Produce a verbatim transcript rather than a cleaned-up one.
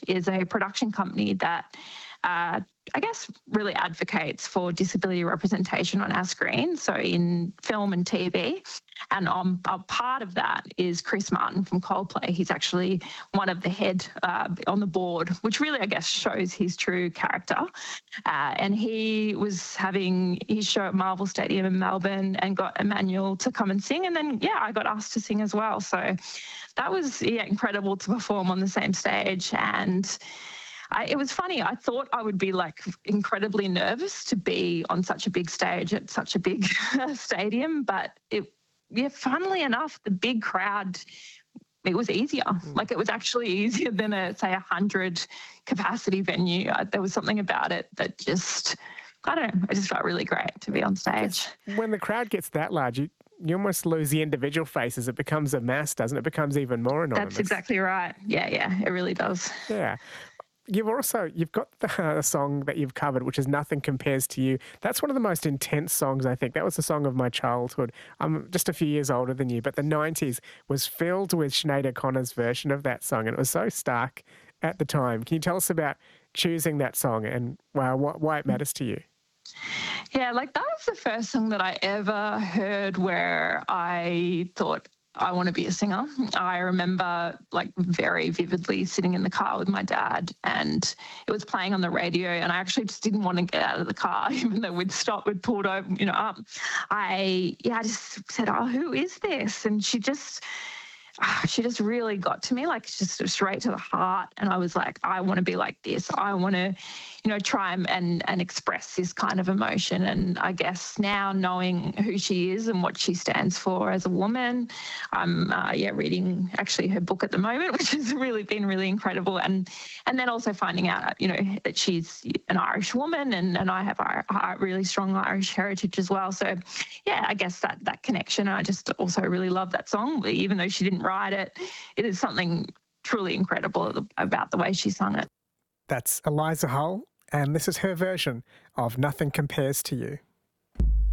is a production company that uh, I guess really advocates for disability representation on our screen, so in film and T V. And um, a part of that is Chris Martin from Coldplay. He's actually one of the head uh, on the board, which really, I guess, shows his true character. Uh, and he was having his show at Marvel Stadium in Melbourne and got Emmanuel to come and sing. And then, yeah, I got asked to sing as well. So that was yeah, incredible to perform on the same stage. And I, it was funny. I thought I would be like incredibly nervous to be on such a big stage at such a big stadium, but it, yeah, funnily enough, the big crowd, it was easier. Mm. Like it was actually easier than a say a hundred capacity venue. I, there was something about it that just, I don't know. I just felt really great to be on stage. When the crowd gets that large, you, you almost lose the individual faces. It becomes a mass, doesn't it? It becomes even more anonymous. That's exactly right. Yeah, yeah, it really does. Yeah. You've also, you've got the uh, song that you've covered, which is Nothing Compares to You. That's one of the most intense songs, I think. That was the song of my childhood. I'm just a few years older than you, but the nineties was filled with Sinead O'Connor's version of that song, and it was so stark at the time. Can you tell us about choosing that song and wow, why it matters to you? Yeah, like that was the first song that I ever heard where I thought, I want to be a singer. I remember like very vividly sitting in the car with my dad and it was playing on the radio and I actually just didn't want to get out of the car even though we'd stopped, we'd pulled over, you know, up. I, yeah, I just said, oh, who is this? And she just, she just really got to me, like just straight to the heart. And I was like, I want to be like this. I want to, you know, try and, and, and express this kind of emotion. And I guess now knowing who she is and what she stands for as a woman, I'm, uh, yeah, reading actually her book at the moment, which has really been really incredible. And and then also finding out, you know, that she's an Irish woman and, and I have a, a really strong Irish heritage as well. So, yeah, I guess that, that connection. I just also really love that song, even though she didn't write it. It is something truly incredible about the way she sung it. That's Eliza Hull, and this is her version of Nothing Compares to You.